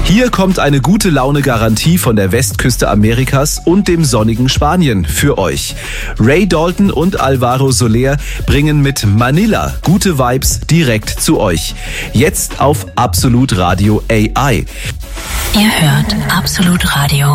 Hier kommt eine gute Laune-Garantie von der Westküste Amerikas und dem sonnigen Spanien für euch. Ray Dalton und Alvaro Soler bringen mit Manila gute Vibes direkt zu euch. Jetzt auf Absolut Radio AI. Ihr hört Absolut Radio.